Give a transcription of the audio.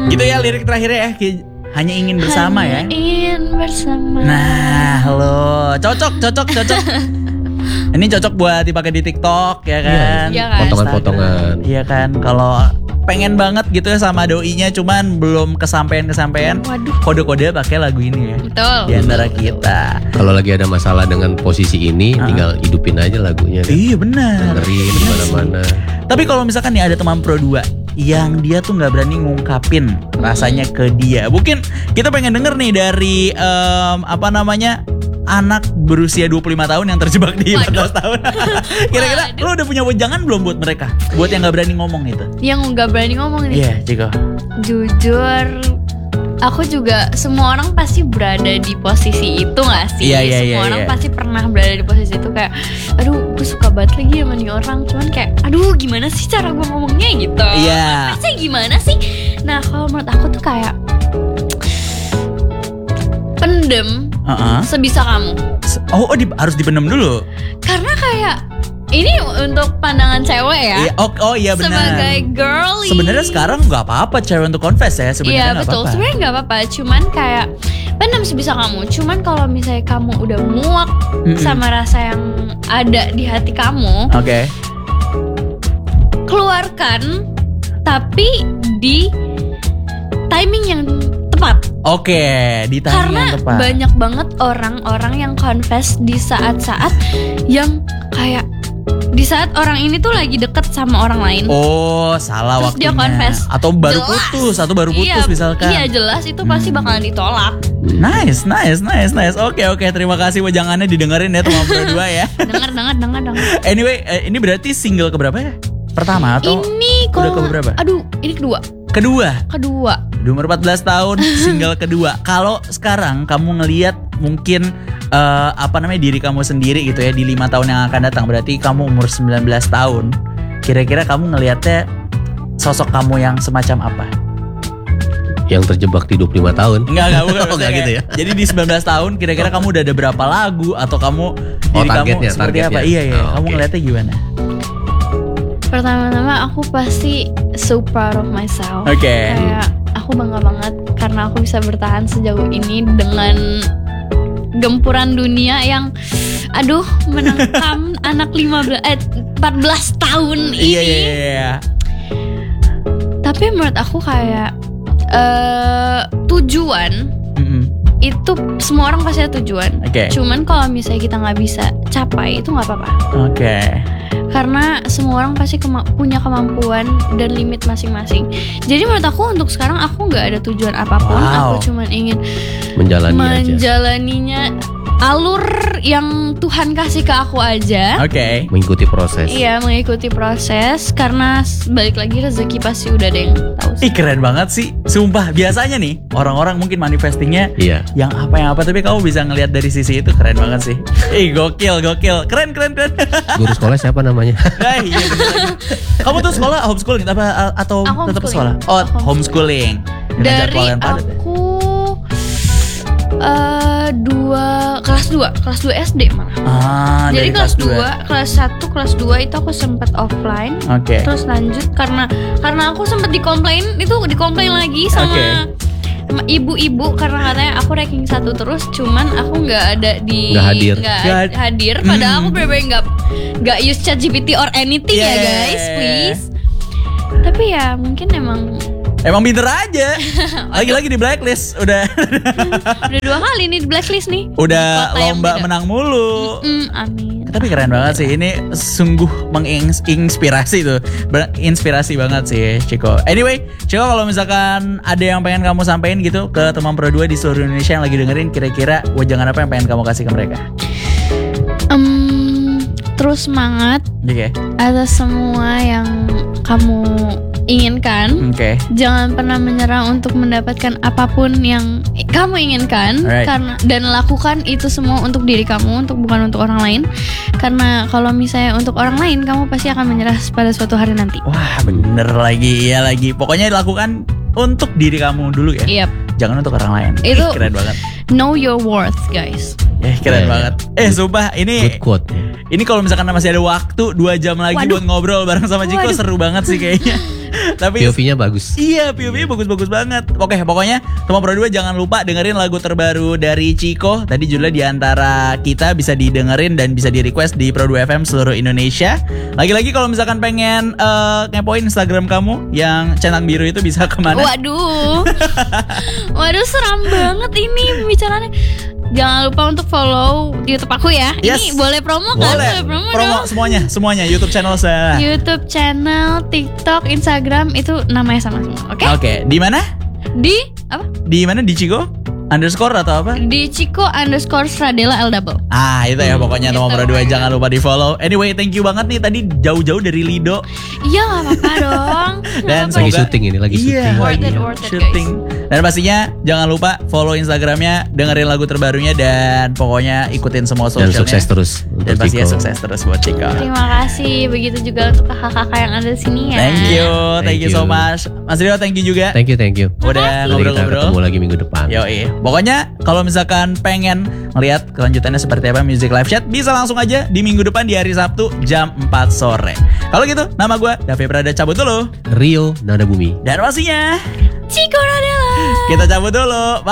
Gitu ya lirik terakhirnya ya. Hanya ingin bersama ya. Ingin bersama. Nah, halo. Cocok. Ini cocok buat dipakai di TikTok ya kan. Iya kan? Potongan-potongan. Iya kan. Kalau pengen banget gitu ya sama doinya cuman belum kesampaian. Waduh. Kode-kode pakai lagu ini ya. Betul. Di antara kita. Kalau lagi ada masalah dengan posisi ini, tinggal hidupin aja lagunya. Kan? Iya benar. Dengerin di mana-mana. Tapi kalau misalkan nih ada teman Pro 2 yang dia tuh nggak berani ngungkapin rasanya ke dia. Mungkin kita pengen denger nih dari anak berusia 25 tahun yang terjebak di 14 tahun. Kira-kira lu udah punya wejangan belum buat mereka? Buat yang gak berani ngomong itu. Yang gak berani ngomong nih. Iya, Ciko. Jujur, aku juga, semua orang pasti berada di posisi itu gak sih? Semua orang pasti pernah berada di posisi itu. Kayak, aduh gue suka banget lagi sama nih orang. Cuman kayak, aduh gimana sih cara gue ngomongnya gitu. Iya. Pasti gimana sih? Nah kalau menurut aku tuh kayak pendem sebisa kamu. Harus dipendem dulu. Karena kayak ini untuk pandangan cewek ya. Iya benar. Sebagai girly. Sebenarnya sekarang nggak apa-apa cewek untuk confess ya. Sebenarnya Iya betul. Sebenarnya nggak apa-apa. Cuman kayak pendem sebisa kamu. Cuman kalau misalnya kamu udah muak sama rasa yang ada di hati kamu, keluarkan. Tapi di timing yang tepat. Di timing karena yang tepat. Banyak banget orang-orang yang confess di saat-saat yang kayak di saat orang ini tuh lagi deket sama orang lain. Salah terus waktunya. Dia confess. Atau baru jelas. putus misalkan. Iya jelas itu pasti bakalan ditolak. Nice. Oke, terima kasih wejangannya didengerin ya teman Pro 2 ya. Dengar. Anyway, ini berarti single keberapa ya? Pertama atau ini udah keberapa? Aduh, ini kedua. Di umur 14 tahun single kedua. Kalau sekarang kamu ngelihat mungkin diri kamu sendiri gitu ya di 5 tahun yang akan datang, berarti kamu umur 19 tahun. Kira-kira kamu ngelihatnya sosok kamu yang semacam apa? Yang terjebak di 25 tahun. Enggak bukan. Enggak gitu ya. Jadi di 19 tahun kira-kira kamu udah ada berapa lagu atau kamu diri kamu seperti apa? Iya. Kamu ngelihatnya gimana? Pertama-tama aku pasti so proud of myself. Kayak aku bangga banget karena aku bisa bertahan sejauh ini dengan gempuran dunia yang menentang anak 14 tahun ini. Iya. Tapi menurut aku kayak tujuan itu semua orang pasti ada tujuan. Cuman kalau misalnya kita nggak bisa capai itu nggak apa-apa. Karena semua orang pasti punya kemampuan dan limit masing-masing. Jadi menurut aku untuk sekarang aku nggak ada tujuan apapun. Aku cuma ingin menjalaninya alur yang Tuhan kasih ke aku aja. Mengikuti proses. Iya, mengikuti proses. Karena balik lagi rezeki pasti udah ada yang tahu sih. Keren banget sih. Sumpah, biasanya nih orang-orang mungkin manifestingnya yang apa tapi kamu bisa ngelihat dari sisi itu. Keren banget sih. Gokil. Keren. Guru sekolah siapa namanya? Iya. Kamu tuh sekolah homeschooling atau tetap sekolah? Homeschooling. Dari aku kelas 2 SD malah. Jadi kelas 2, kelas 1, kelas 2 itu aku sempat offline. Terus lanjut karena aku sempat dikomplain lagi sama ibu-ibu karena katanya aku ranking 1 terus, cuman aku nggak hadir. Padahal aku bener-bener nggak use ChatGPT or anything ya guys, please. Tapi ya mungkin Emang pinter aja. Lagi-lagi di blacklist. Udah 2 kali nih di blacklist nih. Udah lomba menang mulu. Amin. Tapi keren banget sih. Ini sungguh menginspirasi tuh. Inspirasi banget sih Ciko. Anyway, Ciko kalau misalkan ada yang pengen kamu sampein gitu ke teman Pro 2 di seluruh Indonesia yang lagi dengerin, kira-kira wejangan apa yang pengen kamu kasih ke mereka? Terus semangat atas semua yang kamu inginkan. Jangan pernah menyerah untuk mendapatkan apapun yang kamu inginkan. Karena dan lakukan itu semua untuk diri kamu, bukan untuk orang lain. Karena kalau misalnya untuk orang lain, kamu pasti akan menyerah pada suatu hari nanti. Wah, bener lagi. Iya lagi. Pokoknya lakukan untuk diri kamu dulu ya. Jangan untuk orang lain. Itu keren banget. Know your worth, guys. Keren banget. Sumpah ini good quote. Ini kalau misalkan masih ada waktu 2 jam lagi buat ngobrol bareng sama Ciko, seru banget sih kayaknya. Tapi POV-nya bagus. Iya, POV-nya bagus-bagus banget. Oke, pokoknya teman Pro 2 jangan lupa dengerin lagu terbaru dari Ciko. Tadi judulnya Di Antara Kita, bisa didengerin dan bisa di-request di Pro 2 FM seluruh Indonesia. Lagi-lagi kalau misalkan pengen ngepoin Instagram kamu yang centang biru itu bisa kemana? Waduh, seram banget ini pembicaranya. Jangan lupa untuk follow YouTube aku ya. Yes. Ini boleh promo kan? Boleh promo dong. Semuanya YouTube channel saya. YouTube channel, TikTok, Instagram itu namanya sama semua. Oke. Di mana? Di apa? Di mana? Di Ciko underscore atau apa? Di Ciko underscore Stradella L double. Itu ya pokoknya teman Pro 2 jangan lupa di follow. Anyway, thank you banget nih tadi jauh-jauh dari Lido. Iya, gak apa-apa dong. Dan lagi syuting ini, lagi syuting. Worth it, guys. Dan pastinya jangan lupa follow Instagramnya, dengerin lagu terbarunya, dan pokoknya ikutin semua sosialnya. Dan sukses terus. Dan pastinya sukses terus buat Ciko. Terima kasih. Begitu juga untuk kakak-kakak yang ada di sini ya. Thank you so much. Mas Rio, thank you juga. Thank you. Udah ngobrol-ngobrol. Ketemu lagi minggu depan. Yoi. Pokoknya kalau misalkan pengen ngeliat kelanjutannya seperti apa Music Live Chat, bisa langsung aja di minggu depan di hari Sabtu jam 4 sore. Kalau gitu, nama gue Davi Prada cabut dulu. Rio Nada Bumi. Dan pastinya Ciko Radela. Kita cabut dulu. Bye.